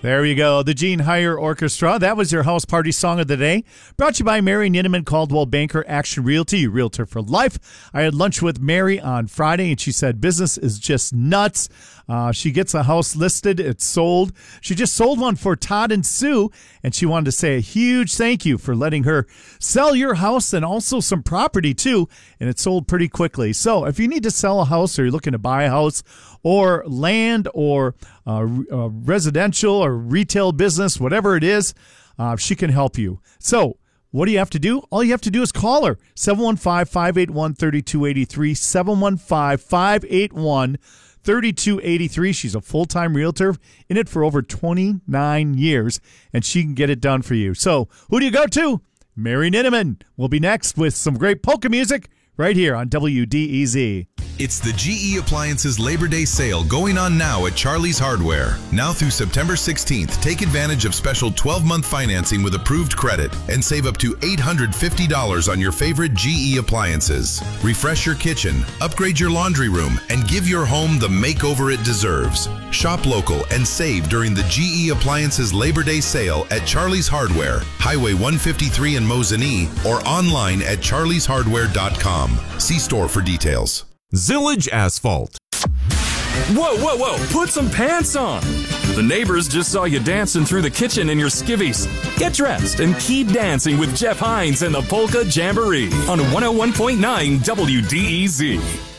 There you go. The Gene Heyer Orchestra. That was your house party song of the day. Brought to you by Mary Ninneman, Caldwell Banker, Action Realty, Realtor for Life. I had lunch with Mary on Friday, and she said business is just nuts. She gets a house listed. It's sold. She just sold one for Todd and Sue, and she wanted to say a huge thank you for letting her sell your house and also some property, too, and it sold pretty quickly. So if you need to sell a house or you're looking to buy a house or land or residential or retail business, whatever it is, she can help you. So what do you have to do? All you have to do is call her, 715-581-3283, 715-581-3283. She's a full-time realtor, in it for over 29 years, and she can get it done for you. So who do you go to? Mary Ninneman. We'll be next with some great polka music right here on WDEZ. It's the GE Appliances Labor Day sale going on now at Charlie's Hardware. Now through September 16th, take advantage of special 12-month financing with approved credit and save up to $850 on your favorite GE appliances. Refresh your kitchen, upgrade your laundry room, and give your home the makeover it deserves. Shop local and save during the GE Appliances Labor Day sale at Charlie's Hardware, Highway 153 in Mosinee, or online at charlieshardware.com. See store for details. Zillage Asphalt. Whoa, whoa, whoa, put some pants on. The neighbors just saw you dancing through the kitchen in your skivvies. Get dressed and keep dancing with Jeff Hines and the Polka Jamboree on 101.9 WDEZ.